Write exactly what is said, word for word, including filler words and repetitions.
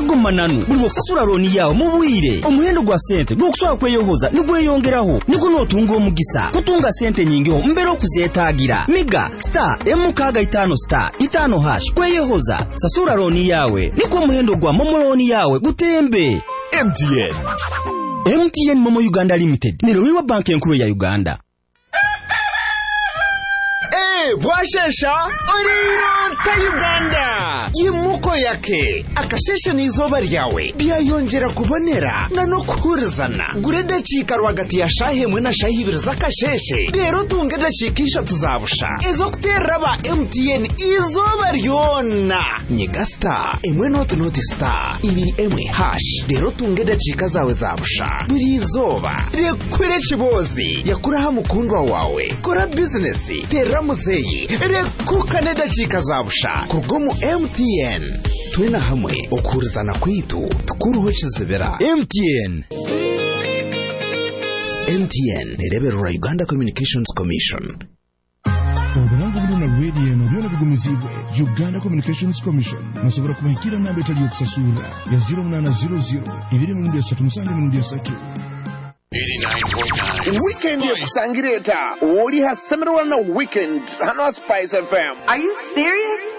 agoma nanu buli okusasula looni yawe mu bwire omuhendo gwa sente gw'okusobola kweyohoza nigweyongeraho nigwo n'otunga omugisa kutunga sente nyingiho mbere okuzeetaagira miga star M K itaano star itaano hash kweyohoza sasula looni yawe nikwo omuhendo gwa momo looni yawe gutembe. M T N M T N Momo Uganda Limited ni Lwiwa Bank enkulu ya Uganda. Eh, bwashesha oriro ta Uganda yimuko yake akashesha n'izoba ryawe byayongera kubonera na no kurizana gureda chika rwagati ya shahe mwe na shahi ibiri zakasheshe rero tunge dacikisha tuzabusha izo kuteraba M T N izoba ryona nyiga star emwe not not star ibi emwe hash rero tunge dacika zawe zabusha buri izoba rekwere kibozi yakuraha mukundwa wawe kora business tera muzeyi rekukane dacika zabusha kurgomu M T N twena hamwe okurizana kwitu tukuruho kizibera. M T N M T N nereberera Uganda Communications Commission. Obulango buno na radio no byona bigumizibwe Uganda Communications Commission nasobora kubahikira namba etali yokusasura ya zero nine zero zero ibiri mu ndia tatu musange mu ndia tatu. eighty-nine point nine Weekend ya kusangireta uri hasemerwa na weekend hano Spice F M. Are you serious?